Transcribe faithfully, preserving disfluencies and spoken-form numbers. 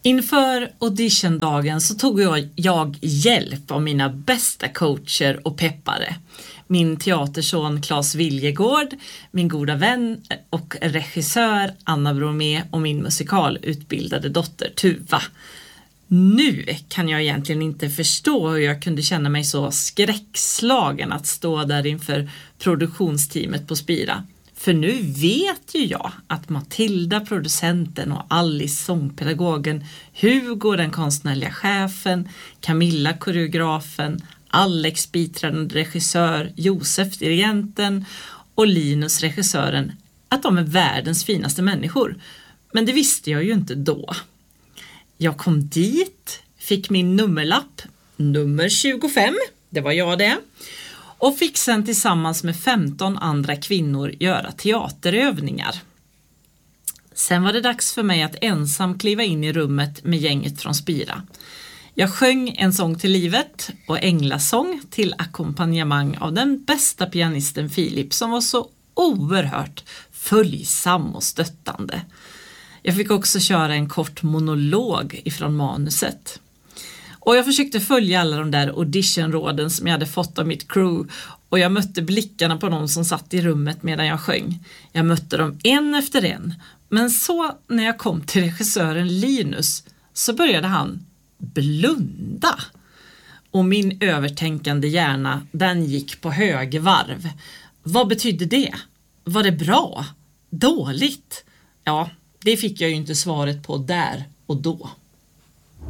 Inför auditiondagen så tog jag, jag hjälp av mina bästa coacher och peppare. Min teaterson Claes Viljegård, min goda vän och regissör Anna Bromé och min musikalutbildade dotter Tuva. Nu kan jag egentligen inte förstå hur jag kunde känna mig så skräckslagen att stå där inför produktionsteamet på Spira. För nu vet ju jag att Matilda, producenten, och Alice, sångpedagogen, Hugo, den konstnärliga chefen, Camilla, koreografen, Alex, biträdande regissör, Josef, dirigenten och Linus, regissören, att de är världens finaste människor. Men det visste jag ju inte då. Jag kom dit, fick min nummerlapp, nummer tjugofem, det var jag det, och fick sen tillsammans med femton andra kvinnor göra teaterövningar. Sen var det dags för mig att ensam kliva in i rummet med gänget från Spira. Jag sjöng En sång till livet och Änglasång till ackompanjemang av den bästa pianisten Filip, som var så oerhört följsam och stöttande. Jag fick också köra en kort monolog ifrån manuset. Och jag försökte följa alla de där auditionråden som jag hade fått av mitt crew, och jag mötte blickarna på de som satt i rummet medan jag sjöng. Jag mötte dem en efter en, men så när jag kom till regissören Linus så började han blunda. Och min övertänkande hjärna, den gick på högvarv. Vad betydde det? Var det bra? Dåligt? Ja, det fick jag ju inte svaret på där och då.